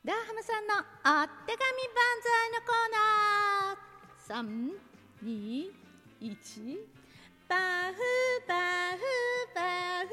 ダーハムさんのお手紙万歳のコーナー。3、2、1、パフパフパフ。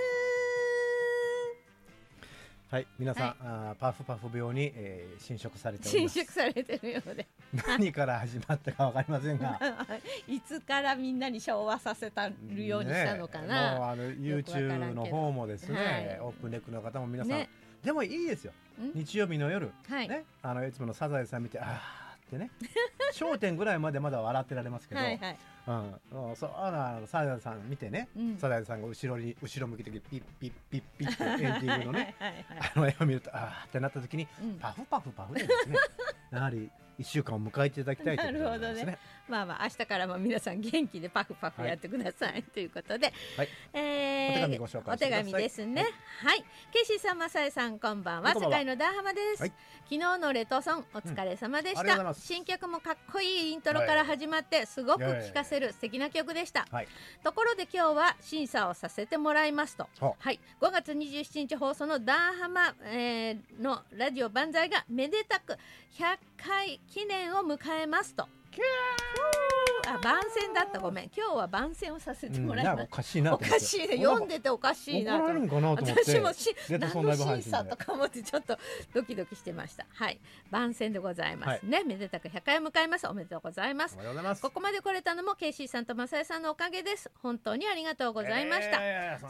はい、皆さん、 はパフパフ病に、侵食されており侵ます。 食されてるようで何から始まったかわかりませんがいつからみんなに昭和させたるようにしたのかな、 もうよくわからんけ YouTube どの方もですね、 はいオープンレックの方も皆さん、 ねでもいいですよ。 ん日曜日の夜、 はいね、いつものサザエさん見てあーってね笑点ぐらいまでまだ笑ってられますけど、 はいはいそうサザエさん見てね、 うんサザエさんが後ろ向きでピッピッピッピッってエンディングのねはいはいはい絵を見るとあーってなった時に、 うんパフパフパフでですねやはり1週間を迎えていただきたいということなんですね。 まあまあ明日からも皆さん元気でパフパフやってください、ということで、 はいお手紙ご紹介してください。 お手紙ですね。はい、ケイシーさん、マサエさん、こんばんは。 こんばんは世界のダーハマです、 はい昨日のレトソンお疲れ様でした、 ありがとうございます新曲もかっこいいイントロから始まってすごく聴かせる素敵な曲でした、 はい、 ところで今日は審査をさせてもらいますと、 ははい5月27日放送のダーハマ、のラジオ万歳がめでたく100回記念を迎えますと。番宣だった、ごめん、今日は番宣をさせてもらいなんかおます、 かしいなおかしいね、読んでておかしいなと怒られるんかなと思って私もレッドソン何のライブ配信で審査とか思ってちょっとドキドキしてました。はい番宣でございますね、めでたく100回を迎えます。おめでとうございます。 おめでとうございます。 ここまで来れたのもケイシーさんとマサエさんのおかげです。本当にありがとうございました、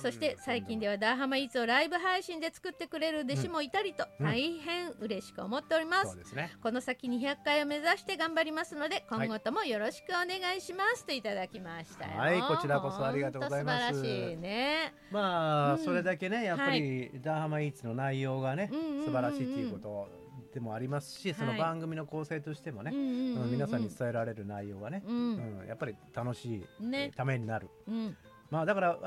そして最近ではダーハマイーツをライブ配信で作ってくれる弟子もいたりと、大変嬉しく思っております、 そうですね。 この先200回を目指して頑張りますので今後ともよろしくお願いします、といただきましたよ。 はいこちらこそありがとうございます。 本当素晴らしいね。 まあ、 うんそれだけねやっぱり、ダーハマイーツの内容がね、 うんうんうんうん素晴らしいということでもありますし、そのはい番組の構成としてもね、皆さんに伝えられる内容がね、やっぱり楽しい、 ねためになる。 うんまあだから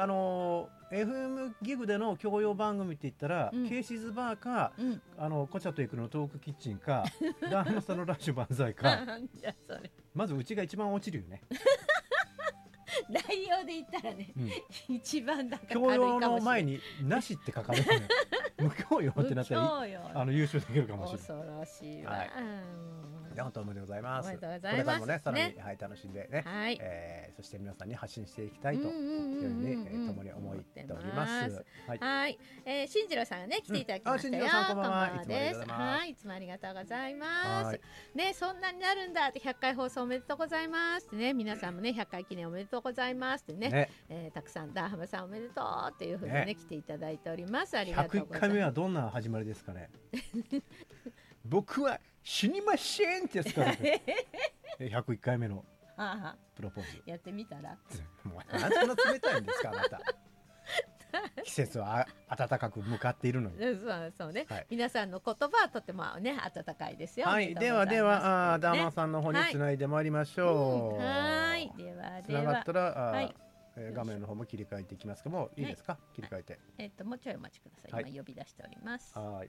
FM ギグでの教養番組って言ったら、ケイシーズバーか、コチャと行くのトークキッチンかダーハマさんのラッシュ万歳かなんじゃそれまずうちが一番落ちるよね。 内容で言ったらね、一番だから教軽いかもしれない。 養の前になしって書かれてね無教養ってなったら無教養優勝できるかもしれない。 恐ろしいわ、 はい本当おめでとうございます。 おめでとうございますこれからもねさらに、 ねはい、楽しんでね、 はいそして皆さんに発信していきたいというふうに共に思っております。はい、 はい新次郎さんがね来ていただきましたよ、 新次郎さんこんばんはこんばんです。 いつもありがとうございますはいいつもありがとうございまはすね。そんなになるんだって100回放送おめでとうございますってね、皆さんもね100回記念おめでとうございますってねたくさんダーハマさんおめでとうっていうふうにね来ていただいております。ありがとう 101 ございます。 回目はどんな始まりですかね。僕は死にませんってやつから、ね、101回目のああプロポーズやってみたらもうなんでそんな冷たいんですかあなた。季節は暖かく向かっているのに。 そうね、 はい、 皆さんの言葉はとてもね温かいですよ。 はい、ではではダーマさんの方につないでまいりましょう。 はいではつながったらはい画面の方も切り替えていきますけどもいいですか、切り替えて。 もうちょいお待ちください、今呼び出しております。 はい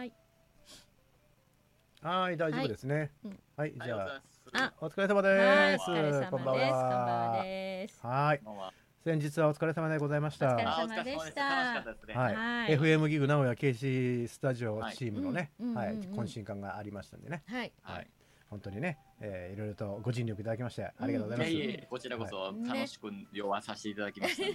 はい大丈夫ですね。はい、じゃあお疲れ様です。 こんばんは。はい。先日はお疲れ様でございました。 お疲れ様でした。 はい。FM ギグ名古屋 KC スタジオチームのね、はい、懇親会がありましたんでね。はい。本当にね、いろいろとご尽力いただきましてありがとうございます。 こちらこそ楽しく用はさせていただきました。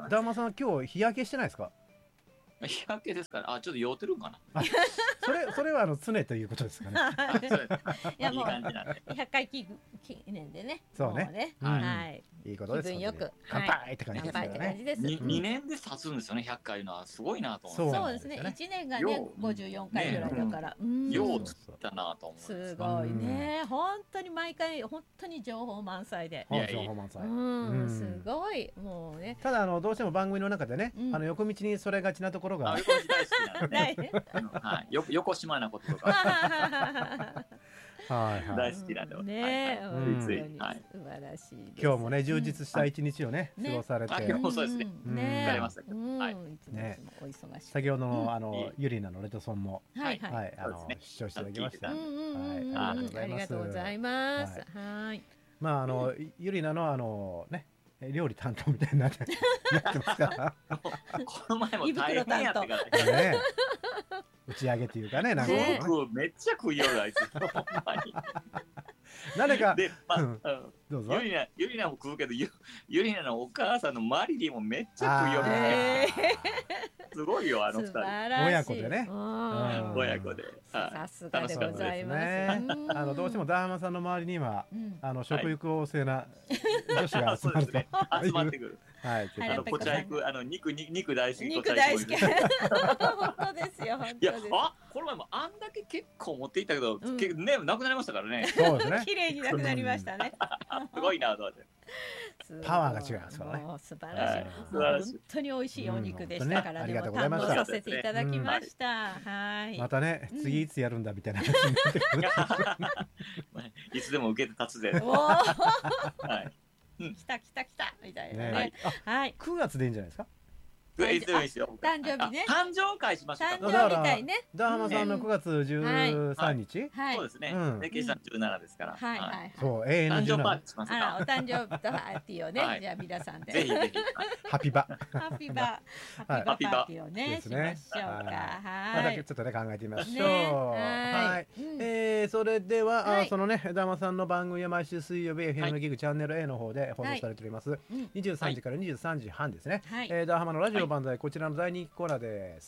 ダーマさん今日日焼けしてないですか？ 日焼けですから、ちょっと酔ってるんかな。 それは常ということですかね。 いやもう100回記念でね。 そうね。 はい。 いいことです。 気分よく乾杯って感じですね。 2年で経つんですよね。100回のはすごいなと思って。 そうですね。1年がね54回ぐらいだから。 ようつったなと思って。 すごいね。本当に毎回本当に情報満載で。 情報満載。 すごいもうね。 ただどうしても番組の中でね横道にそれがちなところが。 横道大好きなんでね。横島なこととか大好きなんでね。 ついつい素晴らしい。 今日もね充実した一日をね過ごされて。 今日もそうですね。疲れましたけど。 ね。お忙しい。 先ほどのユリナのレトソンもはい視聴していただきました。 ありがとうございます。はい。 まあユリナのね。料理担当みたいになってますからこの前も大変やってからね打ち上げっていうかね、なんかねめっちゃ食いよるあいつ。ほんまに。 何かで、 どうぞ。 ゆりなも食うけど、ゆりなのお母さんのマリリンもめっちゃ食いよるね。すごいよ、あの二人。 親子でね。 親子で。 さすがでございます。 どうしてもダーハマさんの周りには食欲旺盛な女子が集まると。 集まってくる。 はい。 こちら行く肉大好き。 肉大好き。本当ですよ。 いや、この前もあんだけ結構持っていったけど、ね、なくなりましたからね。 そうですね。 綺麗になくなりましたね。 すごいなと思って。 パワーが違いますからね。 素晴らしい。本当に美味しいお肉でしたからね。堪能させていただきました。はい。 またね、次いつやるんだみたいな話になってくる。 いつでも受けて立つぜ。 はい。来たみたいなね。 はい。9月でいいんじゃないですか。 いつでもいいですよ。 誕生日ね。 誕生会しましょう。 誕生日会ね。 ダーハマさんの9月13日。 そうですね。で、計算17ですから。 はいはい。 そう、永遠の17。 誕生パーティーしますか。 お誕生日とパーティーをね、じゃあ皆さんで。 ぜひぜひ。 ハピバ。 ハピバパーティーをね、しましょうか。 はい。ちょっとね、考えてみましょう。はい。それでは、そのね、ダーハマさんの番組は毎週水曜日、FM のギグチャンネル A の方で放送されております。23時から23時半ですね。ダーハマのラジオ万歳、こちらの第2コーナーです。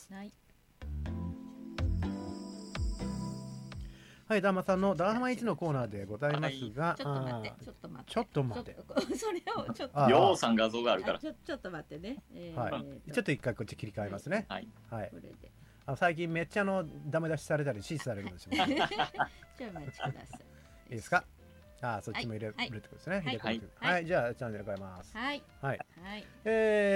はい、ダーマさんのダーハマ1のコーナーでございますが、 ちょっと待って、ちょっと待って。それをちょっと。 ようさん画像があるから。 ちょっと待ってね。 はい。ちょっと一回こっち切り替えますね。 はい。 はい。最近めっちゃダメ出しされたり指示されるんですよ。 じゃあお待ちください。 いいですか。そっちも入れるってことですね。はい、じゃあチャンネル変えます。 はい。 はい。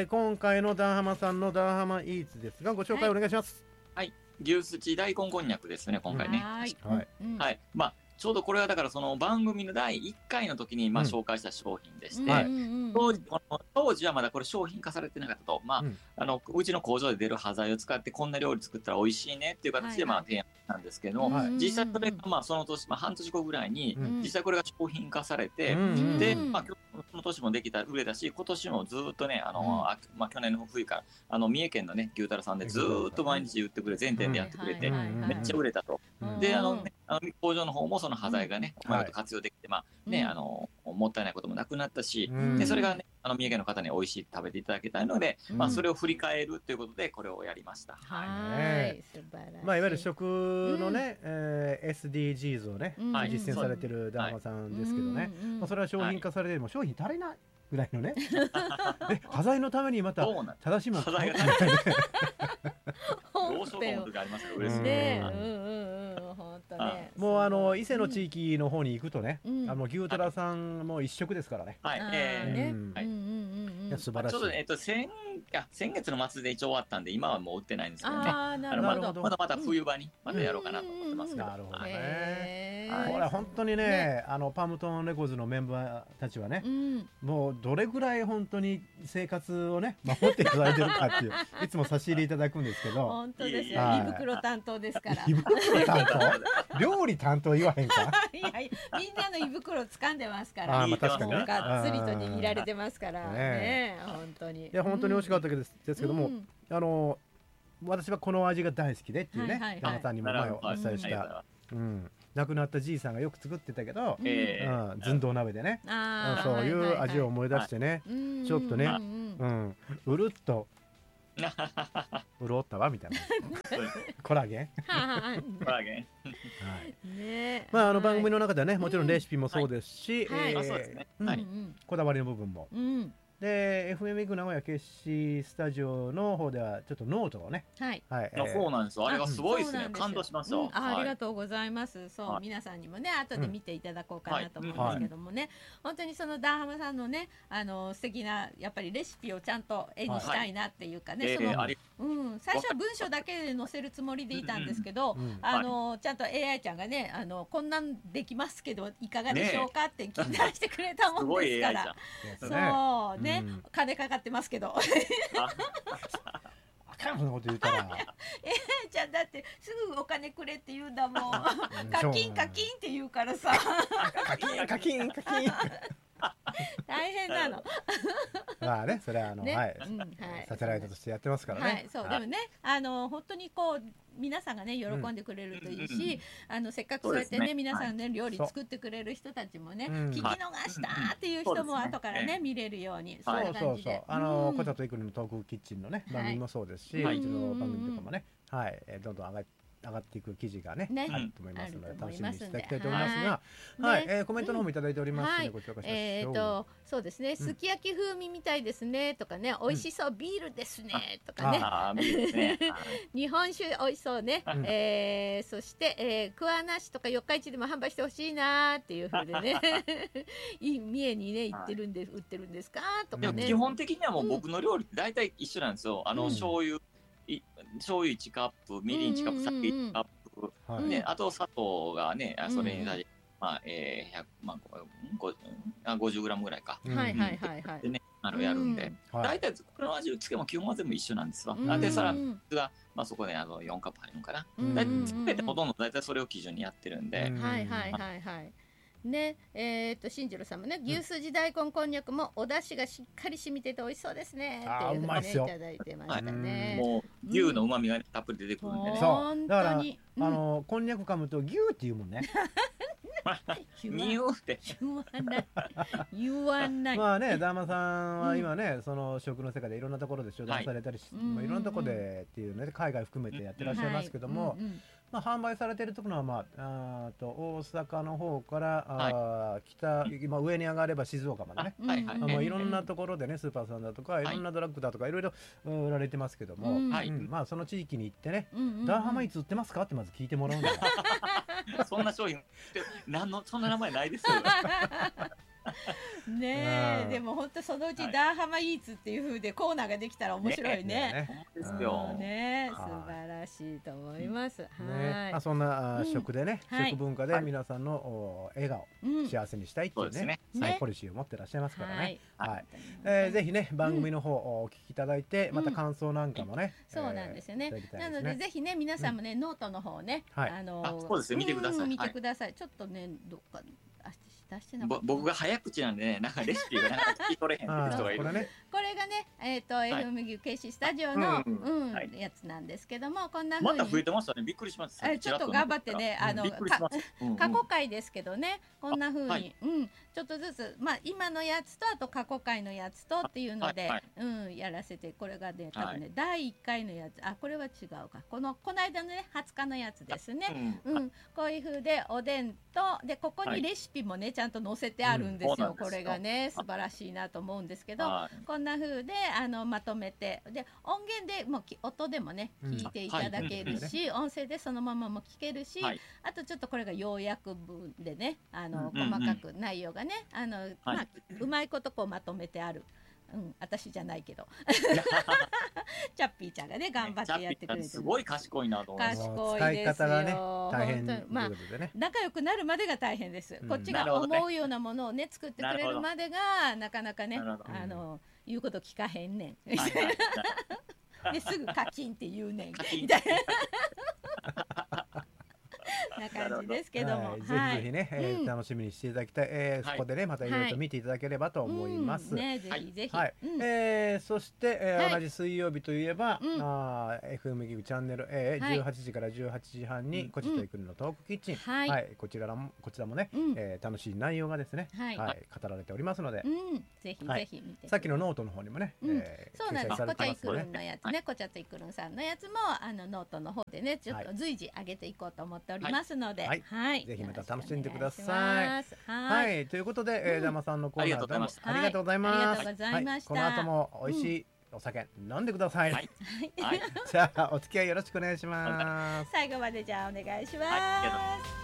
今回のダーハマさんのダーハマイーツですが、ご紹介お願いします。 はい。牛すち大根こんにゃくですね、今回ね。 はい。 はい。まあちょうどこれはだからその番組の第1回の時にまあ紹介した商品でして、当時はまだこれ商品化されてなかったと、まあうちの工場で出る端材を使ってこんな料理作ったら美味しいねっていう形でまあ提案なんですけど、実際それがまあその年、まあ半年後ぐらいに実際これが商品化されて、でまあこの年もできた売れたし、今年もずっとねまあ去年の冬から三重県のね牛タラさんでずっと毎日売ってくれ、全店でやってくれてめっちゃ売れたと。で工場の方もその端材がねうまく活用できて、まあねもったいないこともなくなったし、でそれがね三重県の方に美味しい食べていただきたいので、まあそれを振り返るということでこれをやりました。 はい。素晴らしい。 まあいわゆる食のね SDGs をね実践されてるダーハマさんですけどね、それは商品化されても商品足りないぐらいのね、端材のためにまた正しいもの買うみたいな。 どうしようと思う時ありますよ。嬉しい。 本当ね。 もう伊勢の地域の方に行くとね、牛トラさんも一色ですからね。 はい。 素晴らしい。 ちょっと先月の末で一応終わったんで今はもう売ってないんですけどね。 なるほど。 また冬場にまたやろうかなと思ってますけど。 なるほどね。これ本当にね、パムトンレコーズのメンバーたちはね、もうどれぐらい本当に生活をね守っていただいてるかっていういつも差し入れいただくんですけど。 本当ですよ。胃袋担当ですから。 胃袋担当？料理担当言わへんか？ いやみんなの胃袋掴んでますから。 まあ確かにね。 がっつりと握られてますからね。本当に。 いや本当に美味しかったですけども、私はこの味が大好きでっていうね、ダーハマさんにも前お伝えした。亡くなったじいさんがよく作ってたけど、寸胴鍋でね、そういう味を思い出してね、ちょっとね、うるっと潤ったわみたいな。コラーゲン。 コラーゲン。まあ番組の中ではね、もちろんレシピもそうですし、こだわりの部分も。で FM ギグ名古屋決死スタジオの方ではちょっとノートをね、 そうなんですよ。あれがすごいですね。感動しました。 ありがとうございます。そう皆さんにもね後で見ていただこうかなと思うんですけどもね、本当にそのダーハマさんのね素敵なやっぱりレシピをちゃんと絵にしたいなっていうかね、最初は文章だけで載せるつもりでいたんですけど、ちゃんと AI ちゃんがねこんなんできますけどいかがでしょうかって聞き出してくれたもんですから、そうね。金かかってますけど。 あかんそんなこと言うたら。 じゃあだってすぐお金くれって言うんだもん。カキンカキンって言うからさ。 カキンカキンカキン。 大変なの。 まあね、それはサテライトとしてやってますからね。 はい、そう、でもね、本当にこう皆さんがね喜んでくれるといいし、せっかくそうやってね皆さんね料理作ってくれる人たちもね、聞き逃したっていう人も後からね見れるように、そういう感じで。 コチャとイクルのトークキッチンのね番組もそうですし、うちの番組とかもね、どんどん上がっていく記事がねあると思いますので楽しみにしていただきたいと思いますが、はいコメントの方もいただいておりますのでご紹介しましょう。 そうですね、すき焼き風味みたいですねとかね、美味しそうビールですねとかね、日本酒美味しそうね、そして桑名市とか四日市でも販売してほしいなっていう風でね、三重にね売ってるんですかとかね。 基本的にはもう僕の料理大体一緒なんですよ。醤油1カップ、みりん1カップ、酒1カップ、ね、あと砂糖がね、それに対して、50グラムぐらいか。 はいはいはいはい。 でね、やるんで、大体この味付けも基本は全部一緒なんですわ。で、さらにがそこで4カップ入るのかな。全てほとんど大体それを基準にやってるんで。 はいはいはいはい。ね、新次郎さんもね、牛すじ大根こんにゃくもお出汁がしっかり染みてて美味しそうですねっていうふうにねいただいてましたね。 もう牛の旨味がたっぷり出てくるんでね。 そうだからこんにゃく噛むと牛っていうもんね。 ニューって言わない。 まあね、ダーマさんは今ね、その食の世界でいろんなところで商談されたりし、いろんなところでっていうね、海外含めてやってらっしゃいますけども、販売されてるところは大阪の方から北、上に上がれば静岡までね、いろんなところでね、スーパーさんだとかいろんなドラッグだとかいろいろ売られてますけども、その地域に行ってね、ダーハマいつ売ってますかってまず聞いてもらうんだよ。 そんな商品そんな名前ないですよ。 ねえ、でも本当そのうちダーハマイーツっていう風でコーナーができたら面白いね。 ですよ。 ね、素晴らしいと思います。 はい。そんな食でね、食文化で皆さんの笑顔、幸せにしたいっていうね、ポリシーを持ってらっしゃいますからね。はい。ぜひね番組の方お聞きいただいて、また感想なんかもね。 そうなんですよね。なのでぜひね皆さんもねノートの方ね、 そうですね見てください。 見てください。ちょっとねどっか僕が早口なんでね、なんかレシピがなんか聞き取れへんって人がいる。 これがね、FM 牛慶スタジオのやつなんですけども、こんな風にまた増えてましたね。びっくりしました。 ちょっと頑張ってね、過去回ですけどね、こんな風にちょっとずつ今のやつとあと過去回のやつとっていうのでやらせて、これがね多分ね第1回のやつ、これは違うか、この間のね20日のやつですね。こういう風でおでんとでここにレシピもねちゃんと載せてあるんですよ。これがね素晴らしいなと思うんですけど、こんな風でまとめて、で音源でも音でもね聞いていただけるし、音声でそのままも聞けるし、あとちょっとこれが要約文でね細かく内容がねうまいことこうまとめてある。私じゃないけどチャッピーちゃんがね頑張ってやってくれて、 すごい賢いなと思います。 賢いですよ。 使い方がね大変ということでね、 仲良くなるまでが大変です。こっちが思うようなものをね作ってくれるまでがなかなかね言うこと聞かへんねんですぐカチンって言うねんみたいな感じですけども、 ぜひぜひね楽しみにしていただきたい。そこでねまたいろいろと見ていただければと思います。 ぜひぜひ。 そして同じ水曜日といえば FM ギグチャンネル A18 時から18時半にコチとイクルのトークキッチン、こちらもね楽しい内容がですね語られておりますので、 ぜひぜひ見て。 さっきのノートの方にもねそうなんです。コチャイクルンのやつね、コチャとイクルンさんのやつもノートの方でねちょっと随時上げていこうと思っておりますので、ぜひまた楽しんでください。 はい、ということでダマさんのコーナーどうもありがとうございます。この後も美味しいお酒飲んでください。じゃあお付き合いよろしくお願いします。 最後までじゃあお願いします。